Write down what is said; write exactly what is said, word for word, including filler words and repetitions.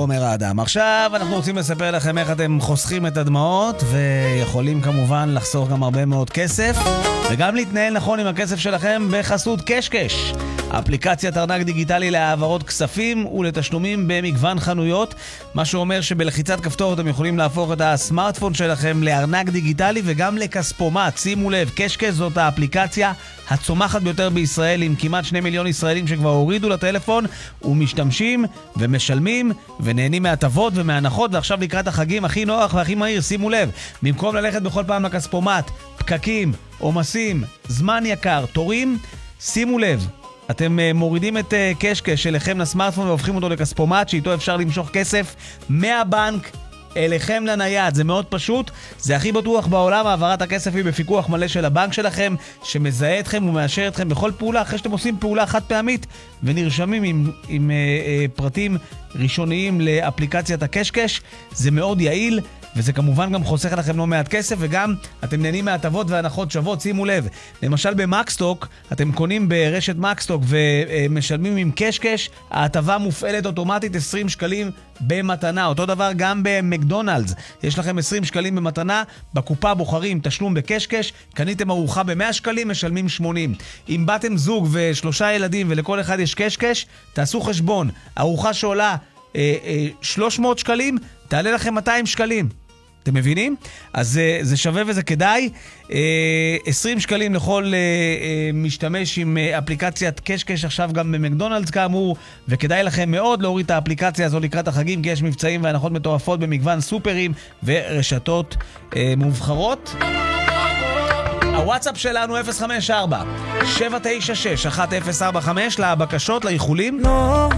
עומר האדם. עכשיו אנחנו רוצים לספר לכם איך אתם חוסכים את הדמעות, ויכולים כמובן לחסוך גם הרבה מאוד כסף, וגם להתנהל נכון עם הכסף שלכם בחסות קשקש. אפליקציית ארנק דיגיטלי להעברות כספים ולתשלומים במגוון חנויות, מה שאומר שבלחיצת כפתור אתם יכולים להפוך את הסמארטפון שלכם לארנק דיגיטלי וגם לכספומט. שימו לב, קשקש זאת האפליקציה הצומחת ביותר בישראל, עם כמעט שני מיליון ישראלים שכבר הורידו לטלפון ומשתמשים ומשלמים ונהנים מהטבות ומהנחות. ועכשיו לקראת החגים, הכי נוח והכי מהיר, שימו לב, במקום ללכת בכל פעם לכספומט, פקקים, עומסים, זמן יקר, תורים, שימו לב, אתם מורידים את קשקש אליכם לסמארטפון והופכים אותו לכספומט שאיתו אפשר למשוך כסף מהבנק אליכם לנייד. זה מאוד פשוט, זה הכי בטוח בעולם. העברת הכסף היא בפיקוח מלא של הבנק שלכם, שמזהה אתכם ומאשר אתכם בכל פעולה, אחרי שאתם עושים פעולה חד פעמית ונרשמים עם, עם אה, אה, פרטים ראשוניים לאפליקציית הקשקש. זה מאוד יעיל, וזה כמובן גם חוסך לכם לא מעט כסף, וגם אתם נהנים מהטבות והנחות שוות. שימו לב, למשל במקסטוק, אתם קונים ברשת מקסטוק ומשלמים עם קשקש, ההטבה מופעלת אוטומטית עשרים שקלים במתנה. אותו דבר גם במקדונלדס, יש לכם עשרים שקלים במתנה, בקופה בוחרים תשלום בקשקש, קניתם ארוחה ב-מאה שקלים, משלמים שמונים. אם באתם זוג ושלושה ילדים ולכל אחד יש קשקש, תעשו חשבון, ארוחה שעולה אה, אה, שלוש מאות שקלים, תעלה לכם מאתיים שקלים. אתם מבינים? אז זה שווה וזה כדאי. עשרים שקלים לכל משתמש עם אפליקציית קשקש, עכשיו גם במקדונלדס כאמור, וכדאי לכם מאוד להוריד את האפליקציה הזו לקראת החגים, כי יש מבצעים והנחות מטורפות במגוון סופרים ורשתות מובחרות. הוואטסאפ שלנו אפס חמש ארבע שבע תשע שש אחת אפס ארבע חמש לבקשות, לאיחולים.